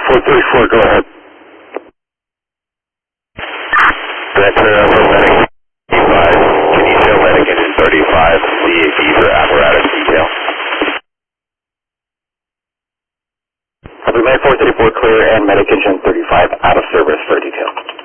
434, go ahead. Ventura for medic 35. Can you show medic engine 35 CAP for apparatus detail? Copy, Med 434 clear and medic engine 35 out of service for detail.